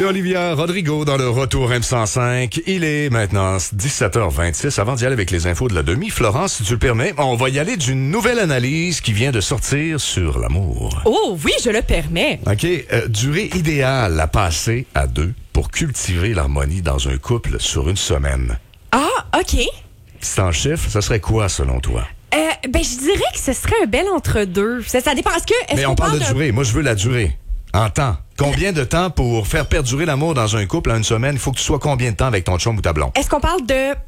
C'est Olivia Rodrigo dans le Retour M105. Il est maintenant 17h26. Avant d'y aller avec les infos de la demi, Florence, si tu le permets, on va y aller d'une nouvelle analyse qui vient de sortir sur l'amour. Oh oui, je le permets. OK. Durée idéale à passer à deux pour cultiver l'harmonie dans un couple sur une semaine. Ah, OK. C'est en chiffre, ça serait quoi selon toi? Je dirais que ce serait un bel entre-deux. Ça dépend. Mais on parle de durée. Moi, je veux la durée. En temps. Combien de temps pour faire perdurer l'amour dans un couple en une semaine? Il faut que tu sois combien de temps avec ton chum ou ta blonde? Est-ce qu'on parle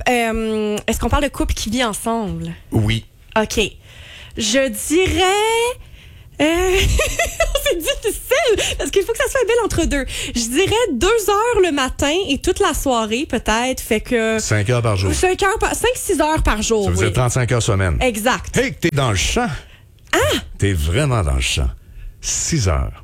de couple qui vit ensemble? Oui. OK. Je dirais... c'est difficile parce qu'il faut que ça soit un bel entre-deux. Je dirais 2 heures le matin et toute la soirée peut-être. Fait que... 5 heures par jour. 5-6 heures par jour. Ça veut dire 35 heures semaine. Exact. Hey, t'es dans le champ. Ah! T'es vraiment dans le champ. 6 heures.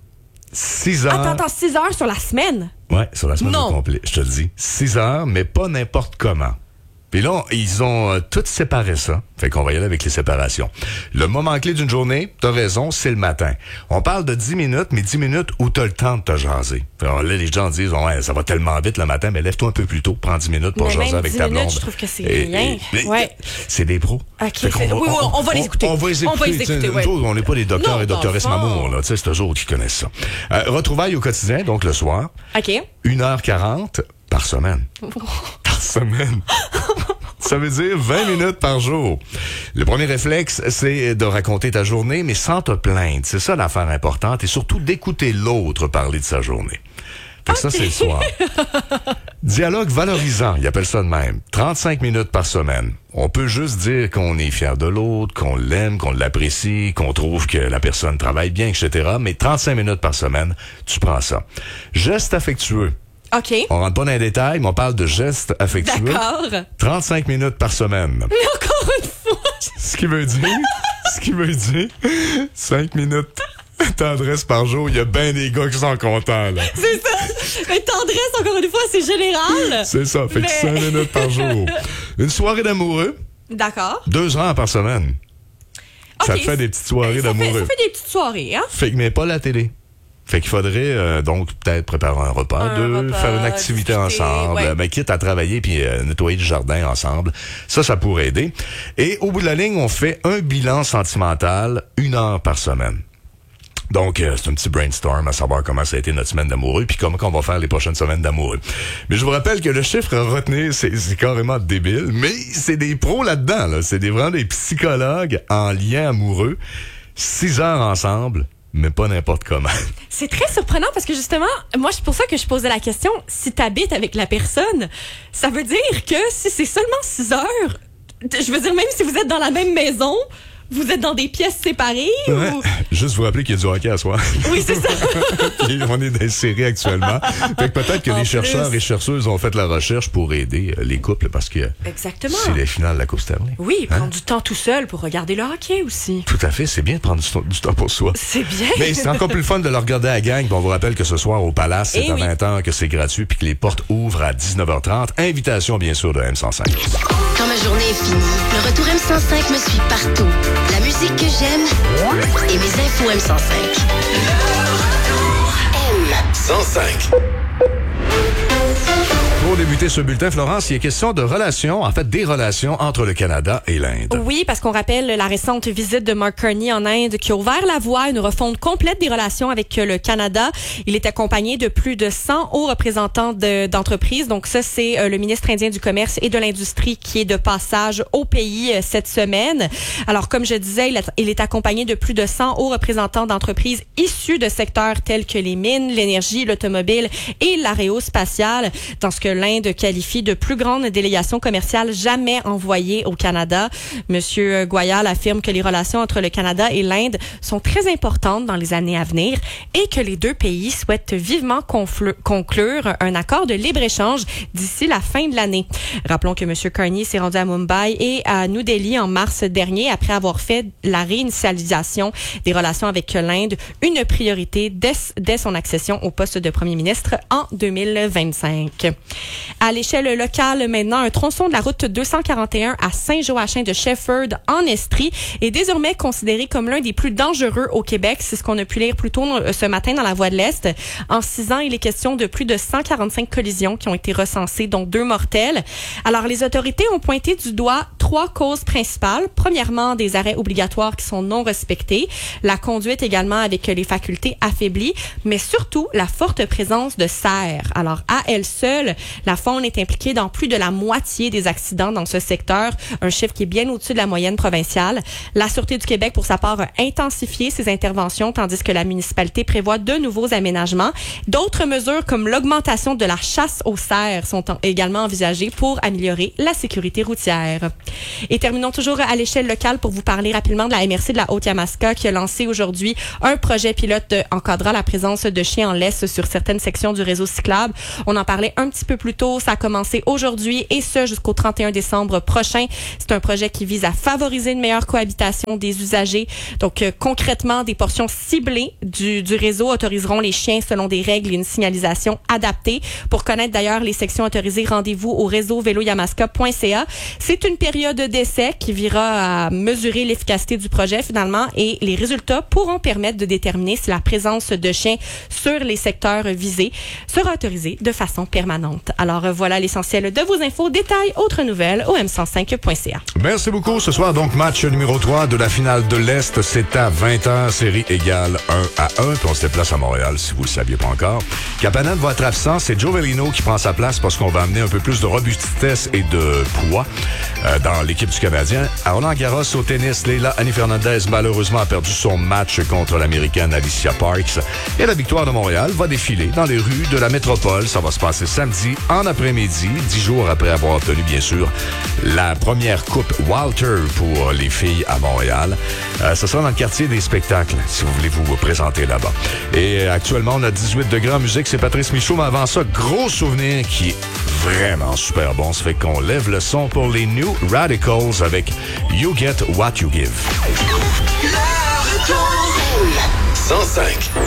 6 heures. Attends, 6 heures sur la semaine? Ouais, sur la semaine Non. complète, je te le dis. 6 heures, mais pas n'importe comment. Puis là, ils ont tout séparé ça. Fait qu'on va y aller avec les séparations. Le moment clé d'une journée, t'as raison, c'est le matin. On parle de 10 minutes, mais 10 minutes où t'as le temps de te jaser. Alors là, les gens disent, ouais, ça va tellement vite le matin, mais lève-toi un peu plus tôt, prends 10 minutes pour jaser avec ta blonde. Je trouve que c'est rien. Ouais. C'est des pros. OK. On va les écouter. On va les écouter. Ouais. Nous, on n'est pas des docteurs Non, et doctoresses dans le fond. Mamour, là. Tu sais, c'est eux autres qui connaissent ça. Retrouvailles au quotidien, donc le soir. OK. 1h40 par semaine. Par semaine. Ça veut dire 20 minutes par jour. Le premier réflexe, c'est de raconter ta journée, mais sans te plaindre. C'est ça l'affaire importante. Et surtout d'écouter l'autre parler de sa journée. Fait que ça, c'est le soir. Dialogue valorisant, ils appellent ça de même. 35 minutes par semaine. On peut juste dire qu'on est fier de l'autre, qu'on l'aime, qu'on l'apprécie, qu'on trouve que la personne travaille bien, etc. Mais 35 minutes par semaine, tu prends ça. Geste affectueux. OK. On rentre pas dans les détails, mais on parle de gestes affectueux. D'accord. 35 minutes par semaine. Mais encore une fois... Ce qui veut dire 5 minutes tendresse par jour. Il y a bien des gars qui sont contents, là. C'est ça. Mais tendresse, encore une fois, c'est général. C'est ça, fait que 5 minutes par jour. Une soirée d'amoureux, D'accord. 2 heures par semaine. Ça te fait des petites soirées d'amoureux. Ça fait des petites soirées, hein? Fait que, mais pas la télé. Fait qu'il faudrait donc peut-être préparer un repas, faire une activité ensemble, ouais. Mais quitte à travailler puis nettoyer le jardin ensemble. Ça pourrait aider. Et au bout de la ligne, on fait un bilan sentimental 1 heure par semaine. Donc, c'est un petit brainstorm à savoir comment ça a été notre semaine d'amoureux puis comment on va faire les prochaines semaines d'amoureux. Mais je vous rappelle que le chiffre à retenir, c'est carrément débile, mais c'est des pros là-dedans, là. C'est vraiment des psychologues en lien amoureux. 6 heures ensemble, mais pas n'importe comment. C'est très surprenant parce que justement, moi, c'est pour ça que je posais la question. Si t'habites avec la personne, ça veut dire que si c'est seulement 6 heures, je veux dire, même si vous êtes dans la même maison, vous êtes dans des pièces séparées Ouais. ou... Juste vous rappeler qu'il y a du hockey à soir. Oui, c'est ça. Puis on est dans les séries actuellement. Fait que peut-être que les chercheurs et chercheuses ont fait la recherche pour aider les couples parce que Exactement. c'est les finales de la Coupe Stanley. Oui, prendre du temps tout seul pour regarder le hockey aussi. Tout à fait, c'est bien de prendre du temps pour soi. C'est bien. Mais c'est encore plus le fun de le regarder à la gang. Puis on vous rappelle que ce soir au Palace, c'est Eh à oui. 20h que c'est gratuit puis que les portes ouvrent à 19h30. Invitation bien sûr de M105. Quand ma journée est finie, le retour M105 me suit partout. La musique que j'aime et mes infos M105. M105. Pour débuter ce bulletin, Florence, il est question de relations, en fait des relations entre le Canada et l'Inde. Oui, parce qu'on rappelle la récente visite de Mark Carney en Inde qui a ouvert la voie à une refonte complète des relations avec le Canada. Il est accompagné de plus de 100 hauts représentants d'entreprises. Donc ça, c'est le ministre indien du Commerce et de l'Industrie qui est de passage au pays cette semaine. Alors, comme je disais, il est accompagné de plus de 100 hauts représentants d'entreprises issus de secteurs tels que les mines, l'énergie, l'automobile et l'aérospatiale, dans ce que l'Inde qualifie de plus grande délégation commerciale jamais envoyée au Canada. Monsieur Goyal affirme que les relations entre le Canada et l'Inde sont très importantes dans les années à venir et que les deux pays souhaitent vivement conclure un accord de libre-échange d'ici la fin de l'année. Rappelons que Monsieur Carney s'est rendu à Mumbai et à New Delhi en mars dernier après avoir fait la réinitialisation des relations avec l'Inde une priorité dès son accession au poste de premier ministre en 2025. À l'échelle locale, maintenant, un tronçon de la route 241 à Saint-Joachim de Shefford, en Estrie, est désormais considéré comme l'un des plus dangereux au Québec. C'est ce qu'on a pu lire plus tôt ce matin dans la Voix de l'Est. En 6 ans, il est question de plus de 145 collisions qui ont été recensées, dont 2 mortelles. Alors, les autorités ont pointé du doigt 3 causes principales. Premièrement, des arrêts obligatoires qui sont non respectés, la conduite également avec les facultés affaiblies, mais surtout la forte présence de cerfs. Alors, à elle seule, la faune est impliquée dans plus de la moitié des accidents dans ce secteur, un chiffre qui est bien au-dessus de la moyenne provinciale. La Sûreté du Québec, pour sa part, a intensifié ses interventions, tandis que la municipalité prévoit de nouveaux aménagements. D'autres mesures, comme l'augmentation de la chasse aux cerfs, sont également envisagées pour améliorer la sécurité routière. Et terminons toujours à l'échelle locale pour vous parler rapidement de la MRC de la Haute-Yamaska qui a lancé aujourd'hui un projet pilote encadrant la présence de chiens en laisse sur certaines sections du réseau cyclable. On en parlait un petit peu plus tôt. Ça a commencé aujourd'hui et ce jusqu'au 31 décembre prochain. C'est un projet qui vise à favoriser une meilleure cohabitation des usagers. Donc, concrètement, des portions ciblées du réseau autoriseront les chiens selon des règles et une signalisation adaptée. Pour connaître d'ailleurs les sections autorisées, rendez-vous au réseau véloyamaska.ca. C'est une période d'essai qui visera à mesurer l'efficacité du projet finalement et les résultats pourront permettre de déterminer si la présence de chiens sur les secteurs visés sera autorisée de façon permanente. Alors voilà l'essentiel de vos infos. Détails, autres nouvelles au m105.ca. Merci beaucoup. Ce soir, donc, match numéro 3 de la finale de l'Est. C'est à 20h, série égale 1-1. Puis on se déplace à Montréal, si vous le saviez pas encore. Kapanen va être absent. C'est Joe Velino qui prend sa place parce qu'on va amener un peu plus de robustesse et de poids dans l'équipe du Canadien. À Roland-Garros, au tennis, Leila Annie Fernandez, malheureusement, a perdu son match contre l'Américaine Alicia Parks. Et la victoire de Montréal va défiler dans les rues de la métropole. Ça va se passer samedi en après-midi, 10 jours après avoir obtenu, bien sûr, la première coupe Walter pour les filles à Montréal. Ce sera dans le quartier des spectacles, si vous voulez vous présenter là-bas. Et actuellement, on a 18 degrés en musique. C'est Patrice Michaud, mais avant ça, gros souvenir qui est vraiment super bon. Ça fait qu'on lève le son pour les New Radicals avec You Get What You Give. 105.